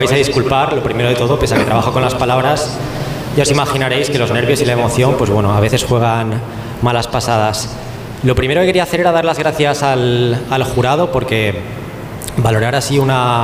Vais a disculpar, lo primero de todo, pese a que trabajo con las palabras, ya os imaginaréis que los nervios y la emoción, pues bueno, a veces juegan malas pasadas. Lo primero que quería hacer era dar las gracias al jurado, porque valorar así una